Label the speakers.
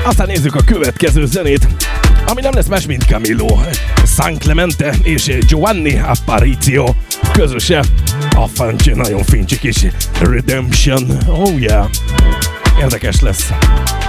Speaker 1: Aztán nézzük a következő zenét, ami nem lesz más, mint Camilo, San Clemente és Giovanni Aparicio közöse. A Funky, nagyon fincsi kis Redemption. Oh yeah, érdekes lesz.